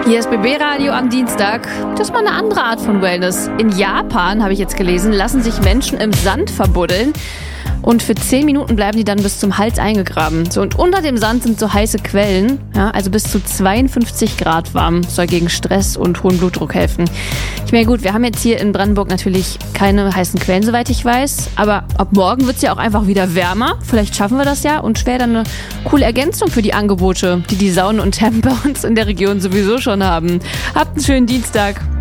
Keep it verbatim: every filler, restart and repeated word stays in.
Hier ist B B-Radio am Dienstag. Das ist mal eine andere Art von Wellness. In Japan, habe ich jetzt gelesen, lassen sich Menschen im Sand verbuddeln. Und für zehn Minuten bleiben die dann bis zum Hals eingegraben. So, und unter dem Sand sind so heiße Quellen, ja, also bis zu zweiundfünfzig Grad warm. Soll gegen Stress und hohen Blutdruck helfen. Ich meine, gut, wir haben jetzt hier in Brandenburg natürlich keine heißen Quellen, soweit ich weiß. Aber ab morgen wird es ja auch einfach wieder wärmer. Vielleicht schaffen wir das ja und wäre dann eine coole Ergänzung für die Angebote, die die Saunen und Thermen bei uns in der Region sowieso schon haben. Habt einen schönen Dienstag.